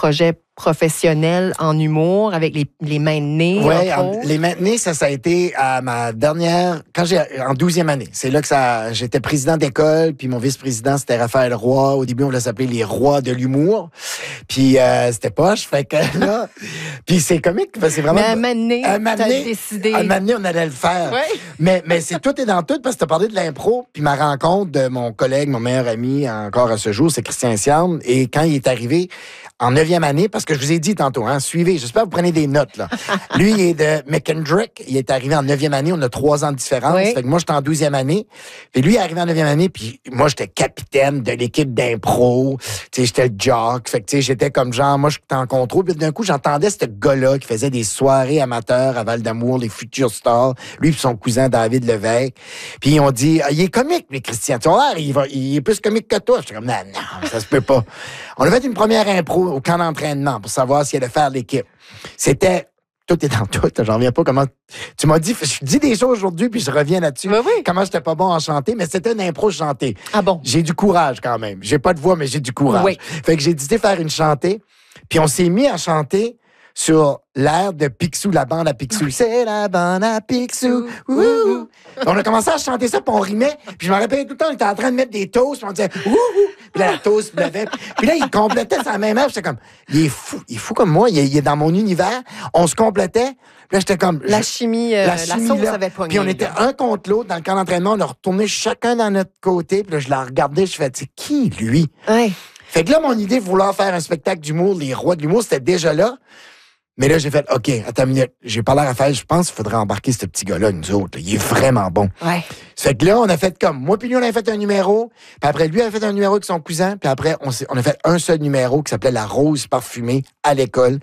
projet professionnel en humour avec les mains de nez. Oui, les mains de nez, ça a été à ma dernière, en 12e année. C'est là que j'étais président d'école, puis mon vice-président, c'était Raphaël Roy. Au début, on voulait s'appeler les rois de l'humour. Puis c'était poche, fait que là... puis c'est comique, c'est vraiment... Mais à un moment donné, t'as décidé... À un moment donné, on allait le faire. Ouais. Mais c'est tout et dans tout, parce que t'as parlé de l'impro, puis ma rencontre de mon collègue, mon meilleur ami, encore à ce jour, c'est Christian Siam. Et quand il est arrivé... en 9e année, parce que je vous ai dit tantôt, suivez, j'espère que vous prenez des notes, là. Lui, il est de McKendrick, il est arrivé en 9e année, on a 3 ans de différence, fait que moi, j'étais en 12e année, puis lui, il est arrivé en 9e année, puis moi, j'étais capitaine de l'équipe d'impro, tu sais, j'étais le jock, fait que, tu sais, j'étais comme genre, moi, j'étais en contrôle, puis d'un coup, j'entendais ce gars-là qui faisait des soirées amateurs à Val-d'Amour, les Futurs Stars, lui et son cousin David Levesque, puis on dit, il est comique, lui, Christian, tu vois, il est plus comique que toi. J'étais comme, non, ça se peut pas. On a fait une première impro au camp d'entraînement pour savoir s'il allait faire l'équipe. C'était... Tout est dans tout. J'en reviens pas comment... Tu m'as dit... Je dis des choses aujourd'hui, puis je reviens là-dessus. Oui. Comment j'étais pas bon en chanter, mais c'était une impro chantée. Ah bon? J'ai du courage quand même. J'ai pas de voix, mais j'ai du courage. Oui. Fait que j'ai décidé de faire une chantée, puis on s'est mis à chanter sur l'air de Picsou, la bande à Picsou. C'est la bande à Picsou. Ouh. On a commencé à chanter ça, puis on rimait. Puis je me rappelle tout le temps, on était en train de mettre des toasts, puis on disait ouh. Puis là, la toast levait. Puis là, il complétait sa même œuvre. J'étais comme, il est fou comme moi. Il est dans mon univers. On se complétait. Puis là, j'étais comme... La chimie la sauce là. avait pogné. Puis on était un contre l'autre dans le camp d'entraînement. On a retourné chacun dans notre côté. Puis là, je la regardais. Je fais, tu sais, qui, lui? Ouais. Fait que là, mon idée de vouloir faire un spectacle d'humour, les rois de l'humour, c'était déjà là. Mais là, j'ai fait, OK, attends une minute. J'ai parlé à Raphaël, je pense qu'il faudrait embarquer ce petit gars-là, nous autres. Là. Il est vraiment bon. Ouais. Fait que là, on a fait comme, moi puis lui, on a fait un numéro, puis après, lui a fait un numéro avec son cousin, puis après, on a fait un seul numéro qui s'appelait La Rose parfumée à l'école.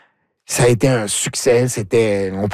Ça a été un succès. C'était, on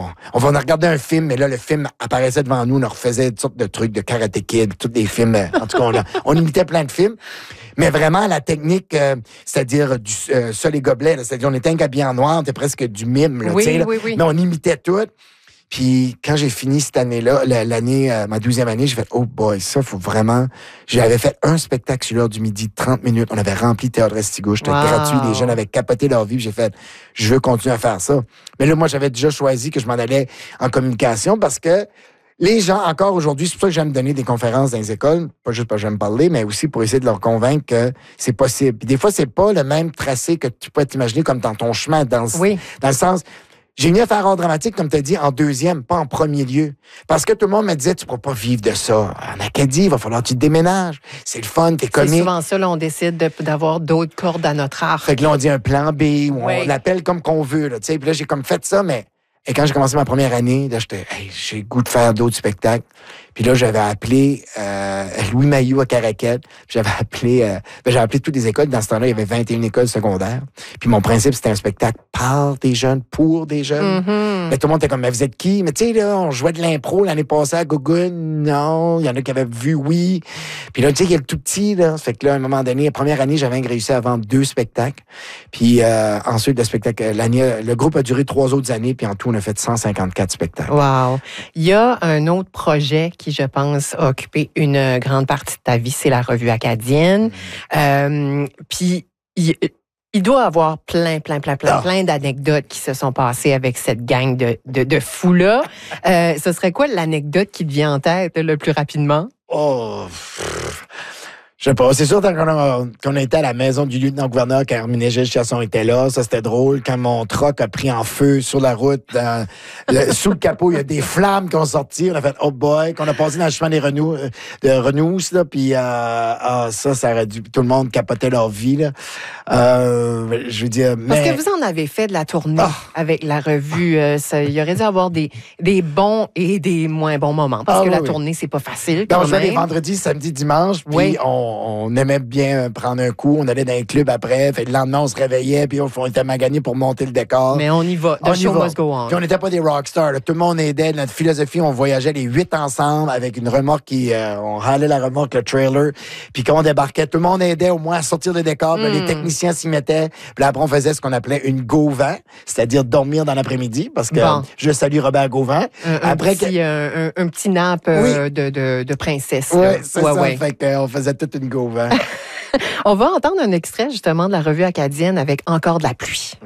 a regardé un film, mais là, le film apparaissait devant nous, on refaisait toutes sortes de trucs de Karate Kid, tous des films. En tout cas, on imitait plein de films. Mais vraiment, la technique, c'est-à-dire du sol et gobelet, là, c'est-à-dire on était habillés en noir, on était presque du mime, là, oui. Mais on imitait tout. Puis quand j'ai fini cette année-là, ma 12e année, j'ai fait « Oh boy, ça, faut vraiment... » J'avais fait un spectacle sur l'heure du midi, 30 minutes. On avait rempli Théâtre Estigo. J'étais gratuit. Les jeunes avaient capoté leur vie. J'ai fait « Je veux continuer à faire ça. » Mais là, moi, j'avais déjà choisi que je m'en allais en communication parce que les gens, encore aujourd'hui, c'est pour ça que j'aime donner des conférences dans les écoles, pas juste parce que j'aime parler, mais aussi pour essayer de leur convaincre que c'est possible. Puis des fois, c'est pas le même tracé que tu peux t'imaginer comme dans ton chemin, dans le sens... J'ai venu à faire art dramatique, comme tu as dit, en 2e, pas en 1er lieu. Parce que tout le monde me disait, tu ne pourras pas vivre de ça. En Acadie, il va falloir que tu te déménages. C'est le fun, t'es comique. C'est souvent ça, là, on décide d'avoir d'autres cordes à notre arc. Fait que là, on dit un plan B, ou on l'appelle comme qu'on veut. Là, puis là, j'ai comme fait ça, mais... Et quand j'ai commencé ma première année, là, j'ai le goût de faire d'autres spectacles. Puis là, j'avais appelé Louis Mailloux à Caraquette. J'avais appelé toutes les écoles. Dans ce temps-là, il y avait 21 écoles secondaires. Puis mon principe, c'était un spectacle par des jeunes, pour des jeunes. Mm-hmm. Mais tout le monde était comme, mais vous êtes qui? Mais tu sais, là, on jouait de l'impro l'année passée à Gogun. Non. Il y en a qui avaient vu oui. Puis là, tu sais, il y a le tout petit, là. Fait que là, à un moment donné, la première année, j'avais réussi à vendre 2 spectacles. Puis ensuite, le groupe a duré 3 autres années. Puis en tout, on a fait 154 spectacles. Wow. Il y a un autre projet qui, je pense, a occupé une grande partie de ta vie, c'est la Revue acadienne. Puis, il doit y avoir plein d'anecdotes qui se sont passées avec cette gang de fous-là. Ce serait quoi l'anecdote qui te vient en tête le plus rapidement? Je sais pas. C'est sûr qu'on était à la maison du lieutenant-gouverneur quand Herminé-Gilles Chasson était là. Ça, c'était drôle. Quand mon truck a pris en feu sur la route, sous le capot, il y a des flammes qui ont sorti. On a fait « Oh boy! » Qu'on a passé dans le chemin de Renous, là. Puis ça aurait dû... Tout le monde capotait leur vie, là. Je veux dire... Parce que vous en avez fait de la tournée avec la Revue. Il y aurait dû avoir des bons et des moins bons moments. Parce que la tournée, c'est pas facile, quand on jouait même. les vendredis, samedi, dimanche. Puis on aimait bien prendre un coup. On allait dans un club après. Fait le lendemain, on se réveillait. Puis on était maganés pour monter le décor. Mais on y va. The show must go on. Puis on n'était pas des rockstars. Tout le monde aidait. Notre philosophie, on voyageait les 8 ensemble avec une remorque on râlait la remorque, le trailer. Puis quand on débarquait, tout le monde aidait au moins à sortir le décor. Les techniciens s'y mettaient. Puis après, on faisait ce qu'on appelait une Gauvin, c'est-à-dire dormir dans l'après-midi. Parce que je salue Robert Gauvin. Un petit nap de princesse. Oui, c'est ça. Fait qu'on faisait toute une go-vent. On va entendre un extrait justement de la revue acadienne avec Encore de la pluie.